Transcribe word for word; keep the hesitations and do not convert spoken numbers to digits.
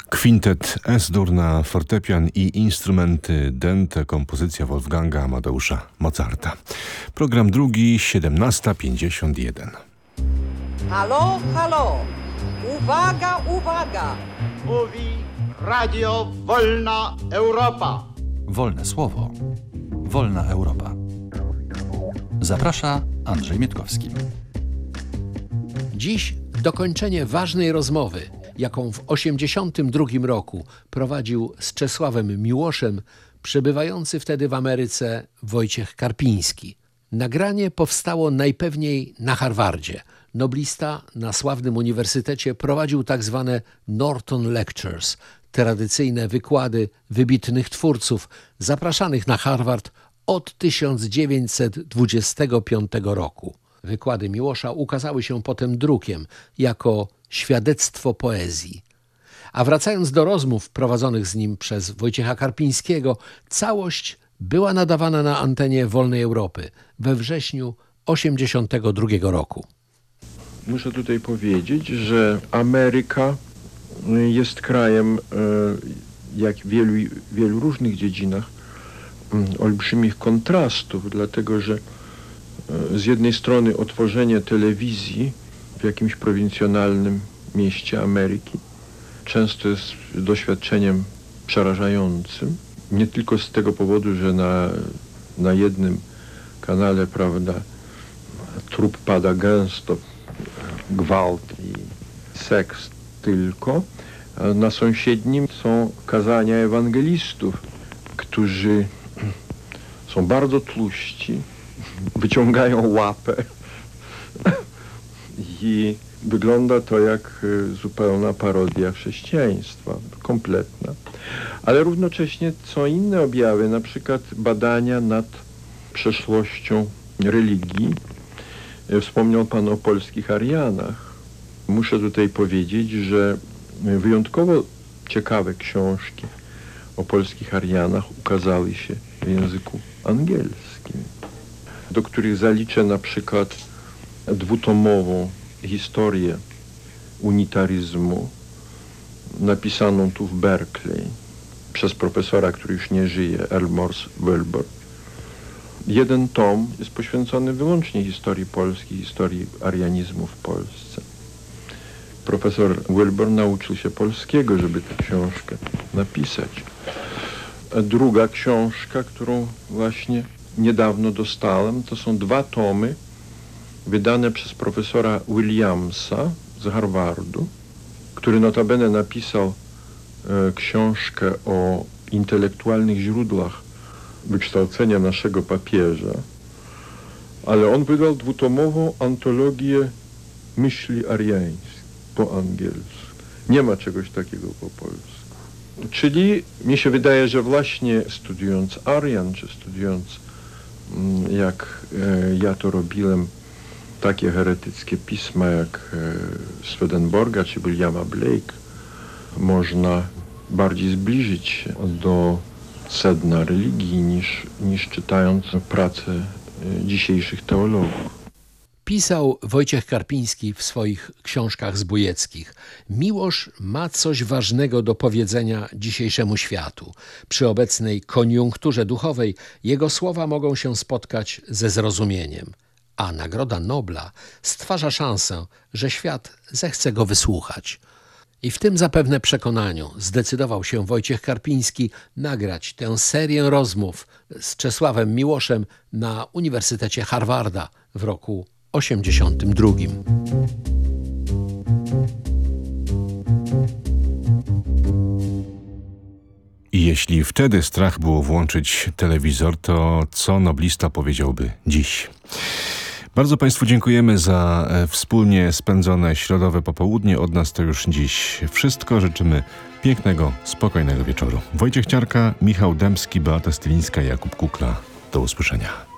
Kwintet S-dur na fortepian i instrumenty dęte, kompozycja Wolfganga Amadeusza Mozarta. Program drugi, siedemnasta pięćdziesiąt jeden. Halo, halo! Uwaga, uwaga! Mówi Radio Wolna Europa. Wolne słowo. Wolna Europa. Zaprasza Andrzej Mietkowski. Dziś dokończenie ważnej rozmowy, jaką w osiemdziesiątym drugim roku prowadził z Czesławem Miłoszem przebywający wtedy w Ameryce Wojciech Karpiński. Nagranie powstało najpewniej na Harvardzie. Noblista na sławnym uniwersytecie prowadził tak zwane Norton Lectures, tradycyjne wykłady wybitnych twórców zapraszanych na Harvard od tysiąc dziewięćset dwudziestego piątego roku. Wykłady Miłosza ukazały się potem drukiem jako świadectwo poezji. A wracając do rozmów prowadzonych z nim przez Wojciecha Karpińskiego, całość była nadawana na antenie Wolnej Europy we wrześniu osiemdziesiątego drugiego roku. Muszę tutaj powiedzieć, że Ameryka jest krajem, jak w wielu, wielu różnych dziedzinach, olbrzymich kontrastów, dlatego że z jednej strony otworzenie telewizji w jakimś prowincjonalnym mieście Ameryki często jest doświadczeniem przerażającym. Nie tylko z tego powodu, że na, na jednym kanale, prawda, trup pada gęsto, gwałt i seks tylko. A na sąsiednim są kazania ewangelistów, którzy są bardzo tłuści, wyciągają łapę i wygląda to jak zupełna parodia chrześcijaństwa, kompletna. Ale równocześnie są inne objawy, na przykład badania nad przeszłością religii. Wspomniał Pan o polskich Arianach. Muszę tutaj powiedzieć, że wyjątkowo ciekawe książki o polskich Arianach ukazały się w języku angielskim, do których zaliczę na przykład dwutomową historię unitaryzmu napisaną tu w Berkeley przez profesora, który już nie żyje, Earl Morse Wilbur. Jeden tom jest poświęcony wyłącznie historii Polski, historii arianizmu w Polsce. Profesor Wilbur nauczył się polskiego, żeby tę książkę napisać. A druga książka, którą właśnie niedawno dostałem, to są dwa tomy wydane przez profesora Williamsa z Harvardu, który notabene napisał e, książkę o intelektualnych źródłach wykształcenia naszego papieża, ale on wydał dwutomową antologię myśli ariańskich po angielsku. Nie ma czegoś takiego po polsku. Czyli mi się wydaje, że właśnie studiując Arian, czy studiując jak e, ja to robiłem, takie heretyckie pisma jak e, Swedenborga czy Williama Blake, można bardziej zbliżyć się do sedna religii niż, niż czytając pracę e, dzisiejszych teologów. Pisał Wojciech Karpiński w swoich książkach zbójeckich. Miłosz ma coś ważnego do powiedzenia dzisiejszemu światu. Przy obecnej koniunkturze duchowej jego słowa mogą się spotkać ze zrozumieniem, a Nagroda Nobla stwarza szansę, że świat zechce go wysłuchać. I w tym zapewne przekonaniu zdecydował się Wojciech Karpiński nagrać tę serię rozmów z Czesławem Miłoszem na Uniwersytecie Harvarda w roku osiemdziesiątym drugim. I jeśli wtedy strach było włączyć telewizor, to co noblista powiedziałby dziś? Bardzo Państwu dziękujemy za wspólnie spędzone środowe popołudnie. Od nas to już dziś wszystko. Życzymy pięknego, spokojnego wieczoru. Wojciech Ciarka, Michał Dębski, Beata Stylińska, Jakub Kukla. Do usłyszenia.